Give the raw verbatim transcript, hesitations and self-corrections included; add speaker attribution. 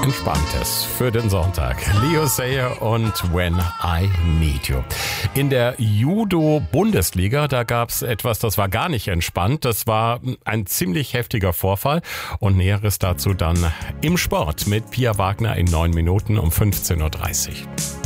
Speaker 1: Entspanntes für den Sonntag. Leo Sayer und When I Need You. In der Judo-Bundesliga, da gab es etwas, das war gar nicht entspannt. Das war ein ziemlich heftiger Vorfall. Und Näheres dazu dann im Sport mit Pia Wagner in neun Minuten um fünfzehn Uhr dreißig.